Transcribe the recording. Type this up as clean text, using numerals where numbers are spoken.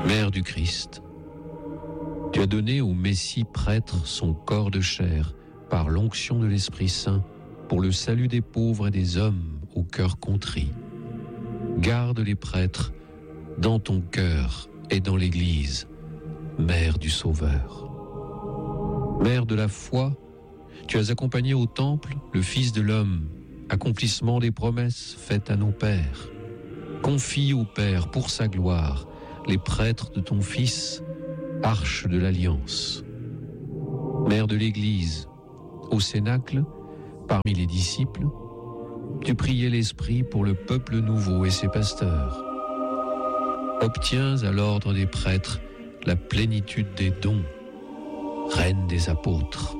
Mère du Christ, tu as donné au Messie prêtre son corps de chair par l'onction de l'Esprit Saint pour le salut des pauvres et des hommes au cœur contrit. Garde les prêtres dans ton cœur et dans l'Église, Mère du Sauveur. Mère de la foi, tu as accompagné au temple le Fils de l'homme, accomplissement des promesses faites à nos pères. Confie au Père pour sa gloire les prêtres de ton Fils, arche de l'Alliance. Mère de l'Église, au Cénacle, parmi les disciples, tu priais l'Esprit pour le peuple nouveau et ses pasteurs. Obtiens à l'ordre des prêtres la plénitude des dons, reine des apôtres.